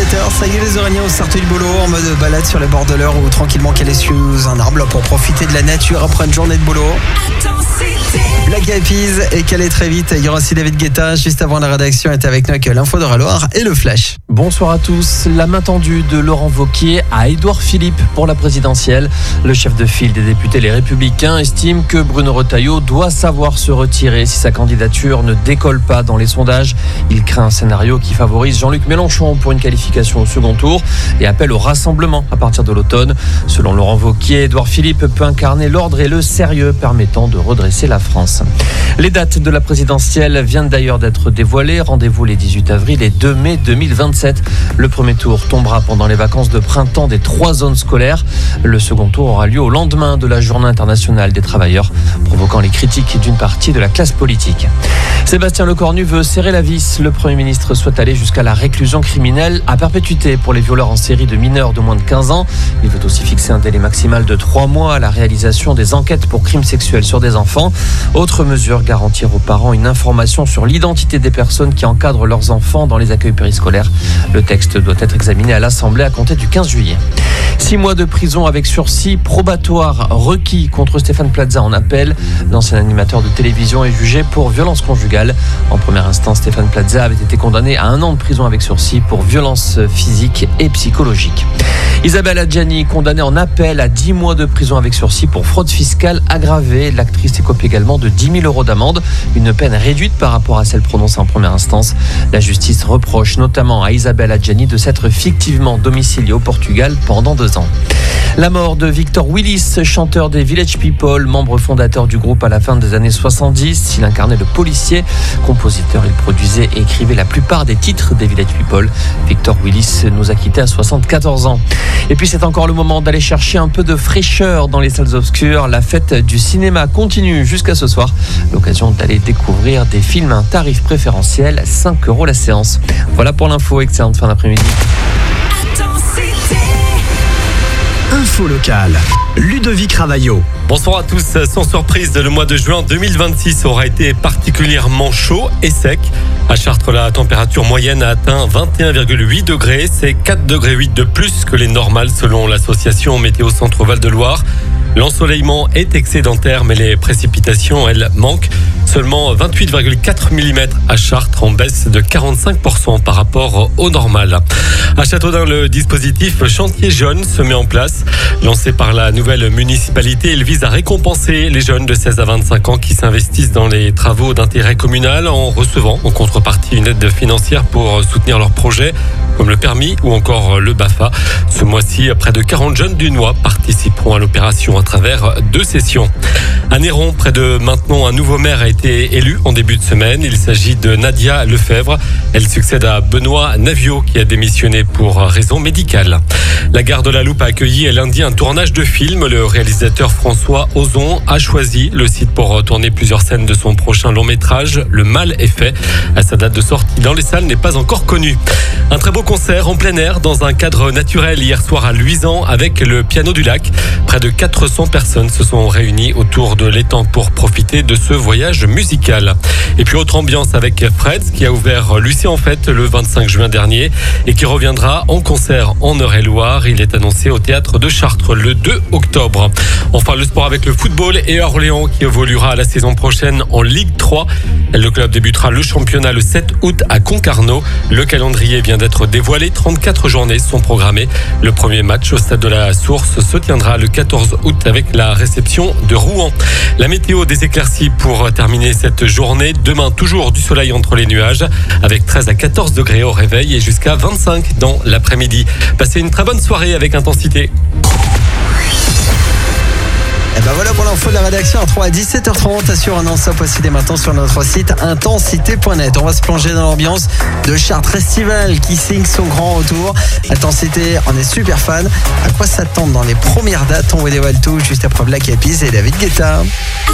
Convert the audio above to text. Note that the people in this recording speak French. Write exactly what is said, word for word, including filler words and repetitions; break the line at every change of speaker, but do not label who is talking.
dix-sept heures, ça y est, les Oraniens ont sorti du boulot en mode balade sur les bords de l'Eure ou tranquillement calés sous un arbre pour profiter de la nature après une journée de boulot. Black Eyed Peas est calé très vite. Il y aura aussi David Guetta juste avant la rédaction est avec nous avec l'info de Raloir et le flash.
Bonsoir à tous. La main tendue de Laurent Wauquiez à Édouard Philippe pour la présidentielle. Le chef de file des députés Les Républicains estime que Bruno Retailleau doit savoir se retirer si sa candidature ne décolle pas dans les sondages. Il craint un scénario qui favorise Jean-Luc Mélenchon pour une qualification au second tour et appelle au rassemblement à partir de l'automne. Selon Laurent Wauquiez, Édouard Philippe peut incarner l'ordre et le sérieux permettant de redresser la France. Les dates de la présidentielle viennent d'ailleurs d'être dévoilées. Rendez-vous les dix-huit avril et deux mai deux mille vingt-sept. Le premier tour tombera pendant les vacances de printemps des trois zones scolaires. Le second tour aura lieu au lendemain de la Journée internationale des travailleurs, provoquant les critiques d'une partie de la classe politique. Sébastien Lecornu veut serrer la vis. Le Premier ministre souhaite aller jusqu'à la réclusion criminelle à perpétuité pour les violeurs en série de mineurs de moins de quinze ans. Il veut aussi fixer un délai maximal de trois mois à la réalisation des enquêtes pour crimes sexuels sur des enfants. Autre mesure, garantir aux parents une information sur l'identité des personnes qui encadrent leurs enfants dans les accueils périscolaires. Le texte doit être examiné à l'Assemblée à compter du quinze juillet. Six mois de prison avec sursis probatoire requis contre Stéphane Plaza en appel. L'ancien animateur de télévision est jugé pour violence conjugale. En première instance, Stéphane Plaza avait été condamné à un an de prison avec sursis pour violence physique et psychologique. Isabelle Adjani, condamnée en appel à dix mois de prison avec sursis pour fraude fiscale aggravée. L'actrice écope également de dix mille euros d'amende, une peine réduite par rapport à celle prononcée en première instance. La justice reproche notamment à Isabelle Adjani de s'être fictivement domiciliée au Portugal pendant deux ans. La mort de Victor Willis, chanteur des Village People, membre fondateur du groupe à la fin des années soixante-dix. Il incarnait le policier. Compositeur, il produisait et écrivait la plupart des titres des Village People. Victor Willis nous a quittés à soixante-quatorze ans. Et puis c'est encore le moment d'aller chercher un peu de fraîcheur dans les salles obscures. La fête du cinéma continue jusqu'à ce soir. L'occasion d'aller découvrir des films à un tarif préférentiel, cinq euros la séance. Voilà pour l'info, excellente fin d'après-midi.
Info locale, Ludovic Ravaillot.
Bonsoir à tous. Sans surprise, le mois de juin deux mille vingt-six aura été particulièrement chaud et sec. À Chartres, la température moyenne a atteint vingt et un virgule huit degrés. C'est quatre virgule huit degrés de plus que les normales selon l'association Météo Centre Val-de-Loire. L'ensoleillement est excédentaire, mais les précipitations, elles, manquent. Seulement vingt-huit virgule quatre millimètres à Chartres, en baisse de quarante-cinq pour cent par rapport au normal. À Châteaudun, le dispositif Chantier Jeunes se met en place. Lancé par la nouvelle municipalité, il vise à récompenser les jeunes de seize à vingt-cinq ans qui s'investissent dans les travaux d'intérêt communal en recevant en contrepartie une aide financière pour soutenir leurs projets, comme le permis ou encore le B A F A. Ce mois-ci, près de quarante jeunes du Noy participeront à l'opération à travers deux sessions. À Néron, près de Maintenon, un nouveau maire a été élu en début de semaine. Il s'agit de Nadia Lefebvre. Elle succède à Benoît Naviot qui a démissionné pour raison médicale. La gare de la Loupe a accueilli lundi un tournage de film. Le réalisateur François Ozon a choisi le site pour tourner plusieurs scènes de son prochain long métrage. Le mal est fait. Sa date de sortie dans les salles n'est pas encore connue. Un très beau concert en plein air dans un cadre naturel hier soir à Luisan avec le Piano du Lac. Près de quatre cents personnes se sont réunies autour de l'étang pour profiter de ce voyage musical. Et puis autre ambiance avec Fred qui a ouvert Lucie en fête le vingt-cinq juin dernier et qui reviendra en concert en Eure-et-Loire. Il est annoncé au théâtre de Chartres le deux octobre. Enfin le sport avec le football et Orléans qui évoluera la saison prochaine en Ligue trois. Le club débutera le championnat le sept août à Concarneau. Le calendrier vient d'être dévoilé. trente-quatre journées sont programmées. Le premier match au stade de la Source se tiendra le quatorze août avec la réception de Rouen. La météo des éclaircies pour terminer cette journée. Demain, toujours du soleil entre les nuages avec treize à quatorze degrés au réveil et jusqu'à vingt-cinq dans l'après-midi. Passez une très bonne soirée avec Intensité.
Et ben voilà pour l'info de la rédaction à trois à dix-sept heures trente. Assure un non-stop aussi dès maintenant sur notre site intensité point net. On va se plonger dans l'ambiance de Chartres Festival qui signe son grand retour. Intensité, on est super fan. À quoi s'attendre dans les premières dates? On vous dévoile tout juste après Black Eyed Peas et David Guetta.